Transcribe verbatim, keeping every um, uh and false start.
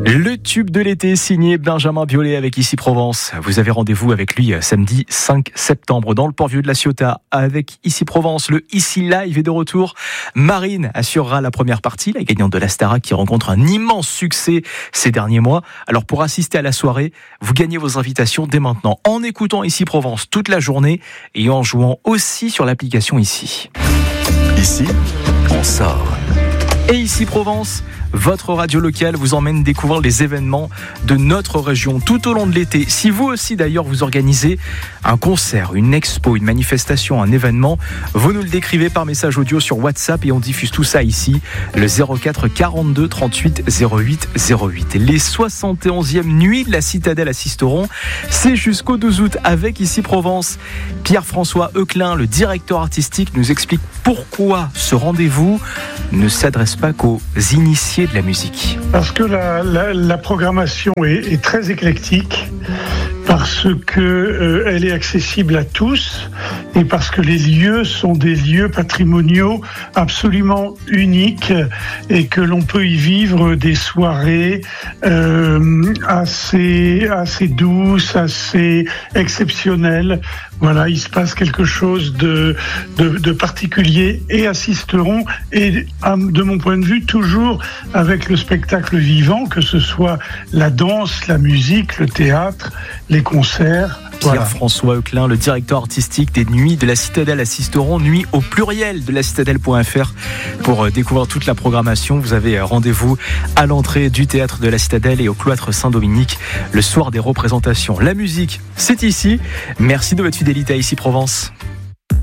Le tube de l'été signé Benjamin Biolay avec Ici Provence. Vous avez rendez-vous avec lui samedi cinq septembre dans le Port-Vieux de la Ciotat avec Ici Provence. Le Ici Live est de retour. Marine assurera la première partie, la gagnante de la Starac qui rencontre un immense succès ces derniers mois. Alors pour assister à la soirée, vous gagnez vos invitations dès maintenant en écoutant Ici Provence toute la journée et en jouant aussi sur l'application Ici. Ici, on sort. Et Ici Provence, votre radio locale vous emmène découvrir les événements de notre région tout au long de l'été. Si vous aussi d'ailleurs vous organisez un concert, une expo, une manifestation, un événement, vous nous le décrivez par message audio sur WhatsApp et on diffuse tout ça ici, le zéro quatre quarante-deux trente-huit zéro huit zéro huit. Les soixante et onzième Nuits de la Citadelle assisteront, c'est jusqu'au douze août avec Ici Provence. Pierre-François Euclin, le directeur artistique, nous explique pourquoi ce rendez-vous ne s'adresse pas qu'aux initiés de la musique. Parce que la, la, la programmation est, est très éclectique, parce que euh, elle est accessible à tous et parce que les lieux sont des lieux patrimoniaux absolument uniques et que l'on peut y vivre des soirées euh, assez assez douces, assez exceptionnelles. Voilà, il se passe quelque chose de, de, de particulier et assisteront, et de mon point de vue, toujours avec le spectacle vivant, que ce soit la danse, la musique, le théâtre, les concerts. Pierre-François Euclin, le directeur artistique des Nuits de la Citadelle assisteront, nuit au pluriel de la citadelle point f r pour découvrir toute la programmation. Vous avez rendez-vous à l'entrée du théâtre de la Citadelle et au cloître Saint-Dominique le soir des représentations. La musique, c'est ici. Merci de votre fidélité à Ici Provence.